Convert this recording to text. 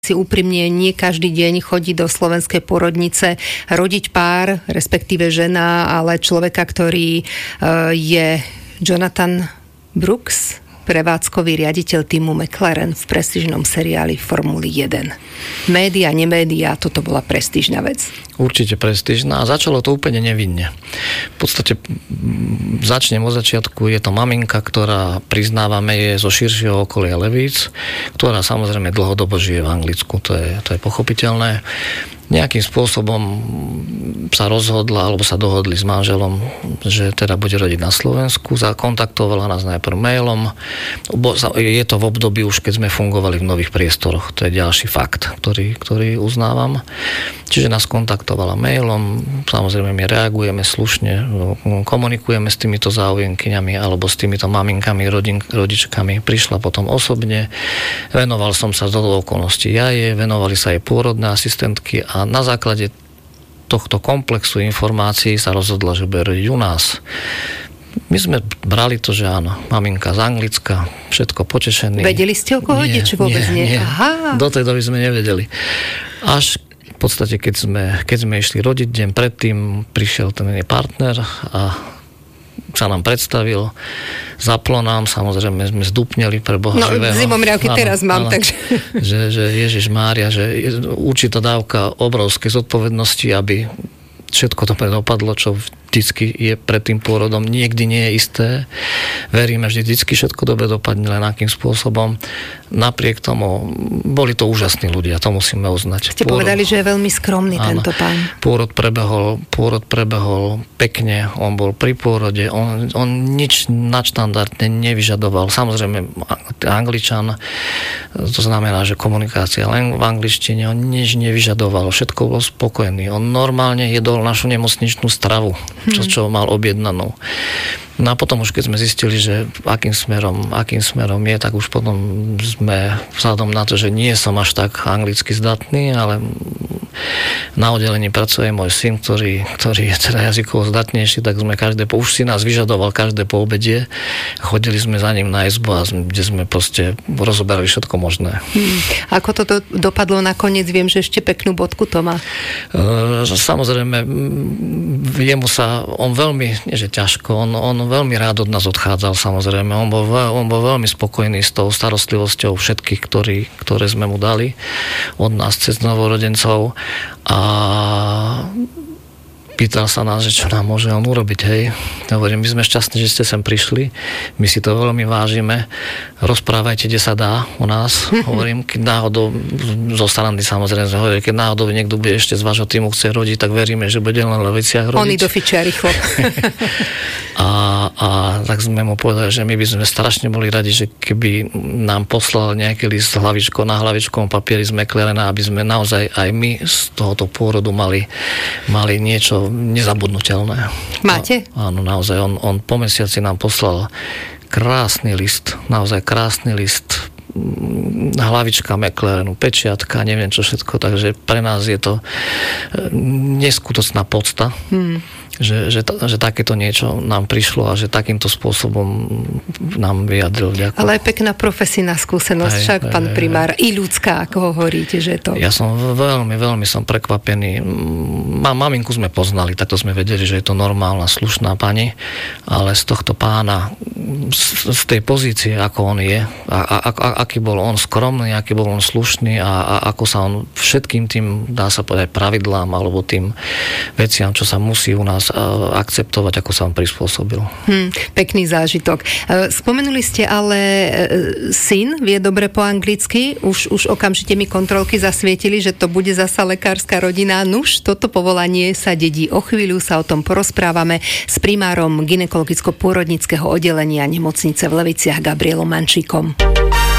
si úprimne, nie každý deň chodí do slovenskej pôrodnice rodiť pár, respektíve žena, ale človeka, ktorý je Jonathan Brooks, prevádzkový riaditeľ týmu McLaren v prestížnom seriáli Formuly 1. Média, nemédia, toto bola prestížna vec. Určite prestížna a začalo to úplne nevinne. V podstate začnem od začiatku, je to maminka, ktorá, priznávame, je zo širšieho okolia Levíc, ktorá samozrejme dlhodobo žije v Anglicku, to je pochopiteľné. Nejakým spôsobom sa rozhodla, alebo sa dohodli s manželom, že teda bude rodiť na Slovensku. Zakontaktovala nás najprv mailom. Je to v období už, keď sme fungovali v Nových priestoroch. To je ďalší fakt, ktorý uznávam. Čiže nás kontaktovala mailom. Samozrejme, my reagujeme slušne, komunikujeme s týmito záujemkyňami alebo s týmito maminkami, rodičkami. Prišla potom osobne. Venoval som sa do okolností venovali sa jej pôrodné asistentky a na základe tohto komplexu informácií sa rozhodla, že bude rodiť u nás. My sme brali to, že áno, maminka z Anglicka, všetko potešený. Vedeli ste, o koho ide, či vôbec nie? Aha. Do tej doby sme nevedeli. Až v podstate, keď sme išli rodiť, deň predtým prišiel ten partner a sa nám predstavil, zaplo nám, samozrejme sme zdupneli pre Boha živého. Zimomriavky teraz mám, takže... Že Ježiš Mária, že je určitá dávka obrovskej zodpovednosti, aby všetko to dopadlo, čo vždycky je pred tým pôrodom. Niekdy nie je isté. Veríme, že vždycky všetko dobre dopadne, len akým spôsobom. Napriek tomu boli to úžasní ľudia, to musíme uznať. Ste povedali, že je veľmi skromný tento pán. Pôrod prebehol pekne, on bol pri pôrode, on nič nadštandardne nevyžadoval. Samozrejme, Angličan, to znamená, že komunikácia len v angličtine, on nič nevyžadoval, všetko bol spokojný. On normálne jedol našu nemocničnú stravu, čo mal objednanú. No a potom už keď sme zistili, že akým smerom je, tak už potom sme vzhľadom na to, že nie som až tak anglicky zdatný, ale na oddelení pracuje môj syn, ktorý je teda jazykovo zdatnejší, tak sme už si nás vyžadoval každé po obede. Chodili sme za ním na izbu, kde sme proste rozoberali všetko možné. Ako to dopadlo nakoniec? Viem, že ešte peknú bodku to má. Samozrejme, on veľmi, nie že ťažko, on veľmi rád od nás odchádzal, samozrejme. On bol veľmi spokojný s tou starostlivosťou všetkých, ktoré sme mu dali od nás cez novorodencov a pýtal sa nás, že čo nám môže on urobiť, hej. Hovorím, my sme šťastní, že ste sem prišli, my si to veľmi vážime, rozprávajte, kde sa dá u nás. Hovorím, keď náhodou, zo Sarandy samozrejme, hovorím, keď náhodou niekto bude ešte z vášho týmu chce rodiť, tak veríme, že bude len v Leviciach rodiť. Oni do fičia rýchlo. a tak sme mu povedali, že my by sme strašne boli radi, že keby nám poslal nejaký list na hlavičkovom papieri z McLarena, aby sme naozaj aj my z tohoto pôrodu mali niečo nezabudnutelné. Máte? Áno, naozaj. On po mesiaci nám poslal krásny list, naozaj krásny list, hlavička McLarenu, pečiatka, neviem čo všetko, takže pre nás je to neskutočná podsta. Že takéto niečo nám prišlo a že takýmto spôsobom nám vyjadril. Ďakujem. Ale aj pekná profesijná skúsenosť, však pán primár, i ľudská, ako hovoríte, že to... Ja som veľmi, veľmi som prekvapený. Maminku sme poznali, takto sme vedeli, že je to normálna, slušná pani, ale z tohto pána, z tej pozície, ako on je, aký bol on skromný, aký bol on slušný a ako sa on všetkým tým, dá sa povedať, pravidlám alebo tým veciam, čo sa musí u nás akceptovať, ako sa vám prispôsobil. Pekný zážitok. Spomenuli ste ale syn, vie dobre po anglicky, už okamžite mi kontrolky zasvietili, že to bude zasa lekárska rodina. Nuž, toto povolanie sa dedí. O chvíľu sa o tom porozprávame s primárom gynekologicko-pôrodnického oddelenia nemocnice v Leviciach Gabrielom Mančíkom.